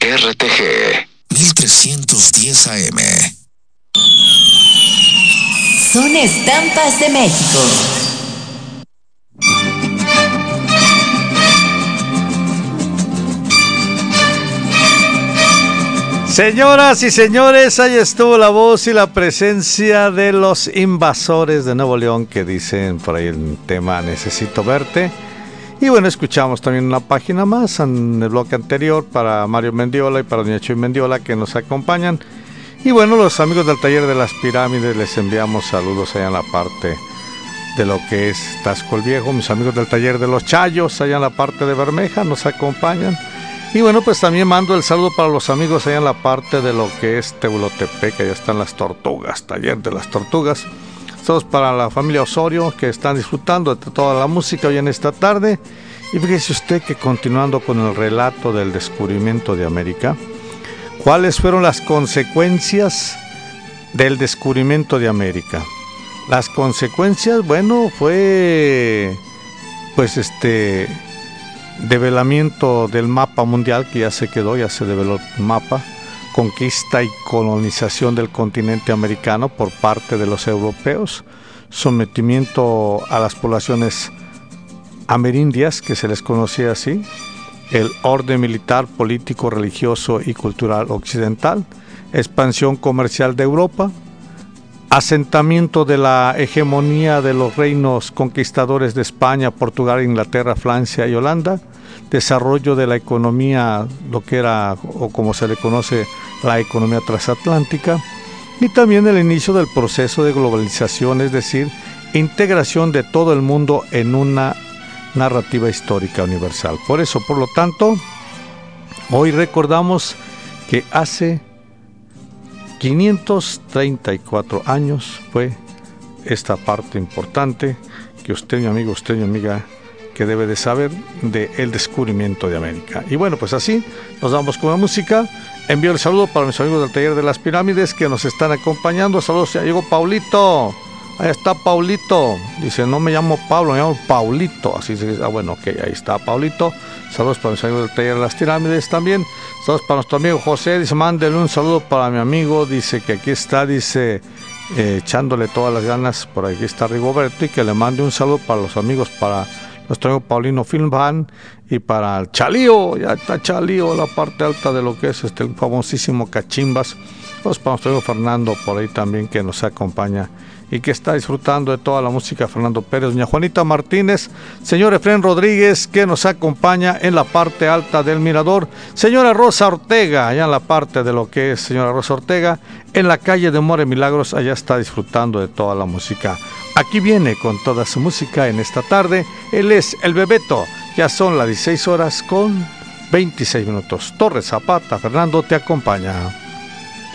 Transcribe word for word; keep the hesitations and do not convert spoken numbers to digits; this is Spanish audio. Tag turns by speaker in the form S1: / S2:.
S1: R T G mil trescientos diez A M.
S2: Son estampas de México.
S3: Señoras y señores, ahí estuvo la voz y la presencia de los Invasores de Nuevo León, que dicen por ahí el tema Necesito Verte. Y bueno, escuchamos también una página más en el bloque anterior para Mario Mendiola y para Doña Chuy Mendiola, que nos acompañan. Y bueno, los amigos del Taller de las Pirámides, les enviamos saludos allá en la parte de lo que es Tasco el Viejo. Mis amigos del Taller de los Chayos, allá en la parte de Bermeja, nos acompañan. Y bueno, pues también mando el saludo para los amigos allá en la parte de lo que es Teulotepec, allá están las Tortugas, Taller de las Tortugas. Saludos para la familia Osorio, que están disfrutando de toda la música hoy en esta tarde. Y fíjese usted que, continuando con el relato del descubrimiento de América, ¿cuáles fueron las consecuencias del descubrimiento de América? Las consecuencias, bueno, fue pues este develamiento del mapa mundial, que ya se quedó, ya se develó el mapa, conquista y colonización del continente americano por parte de los europeos, sometimiento a las poblaciones amerindias, que se les conocía así, el orden militar, político, religioso y cultural occidental, expansión comercial de Europa, asentamiento de la hegemonía de los reinos conquistadores de España, Portugal, Inglaterra, Francia y Holanda, desarrollo de la economía, lo que era, o como se le conoce, la economía transatlántica, y también el inicio del proceso de globalización, es decir, integración de todo el mundo en una narrativa histórica universal. Por eso, por lo tanto, hoy recordamos que hace quinientos treinta y cuatro años fue esta parte importante que usted, mi amigo, usted, mi amiga, que debe de saber del descubrimiento de América. Y bueno, pues así nos vamos con la música. Envío el saludo para mis amigos del Taller de las Pirámides que nos están acompañando. Saludos, ya llegó Paulito. Ahí está Paulito. Dice, no me llamo Pablo, me llamo Paulito. Así se dice. Ah, bueno, ok, ahí está Paulito. Saludos para mis amigos del Taller de las Pirámides también. Saludos para nuestro amigo José. Dice, mándele un saludo para mi amigo. Dice que aquí está, dice, eh, echándole todas las ganas. Por aquí está Rigoberto. Y que le mande un saludo para los amigos, para nuestro amigo Paulino Filmban y para el Chalío. Ya está Chalío, la parte alta de lo que es este el famosísimo Cachimbas. Saludos para nuestro amigo Fernando por ahí también, que nos acompaña y que está disfrutando de toda la música. Fernando Pérez, doña Juanita Martínez, señor Efrén Rodríguez, que nos acompaña en la parte alta del mirador, señora Rosa Ortega, allá en la parte de lo que es señora Rosa Ortega, en la calle de More Milagros, allá está disfrutando de toda la música. Aquí viene con toda su música en esta tarde, él es el Bebeto, ya son las dieciséis horas con veintiséis minutos. Torres Zapata, Fernando te acompaña.